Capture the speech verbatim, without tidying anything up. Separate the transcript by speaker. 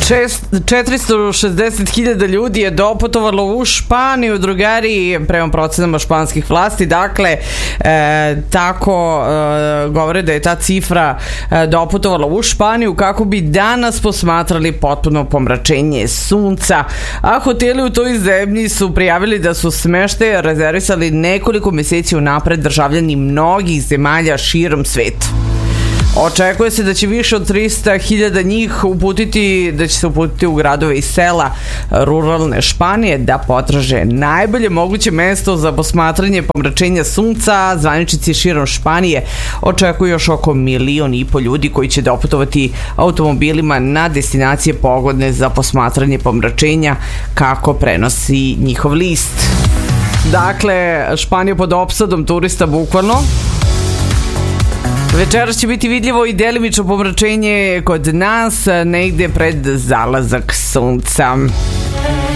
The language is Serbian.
Speaker 1: četiristo šezdeset hiljada ljudi je doputovalo u Španiju, drugari, prema procenama španskih vlasti. Dakle, e, tako e, govore da je ta cifra e, doputovala u Španiju kako bi danas posmatrali potpuno pomračenje sunca. A hoteli u toj zemlji su prijavili da su smeštaje rezervisali nekoliko meseci unapred državljani mnogih zemalja širom sveta. Očekuje se da će više od trista hiljada njih uputiti, da će se uputiti u gradove i sela ruralne Španije da potraže najbolje moguće mesto za posmatranje pomračenja sunca. Zvaničnici širom Španije očekuju još oko milion i po ljudi koji će doputovati automobilima na destinacije pogodne za posmatranje pomračenja, kako prenosi njihov list. Dakle, Španija pod opsadom turista bukvalno. Večeras će biti vidljivo i delimično pomračenje kod nas negde pred zalazak sunca.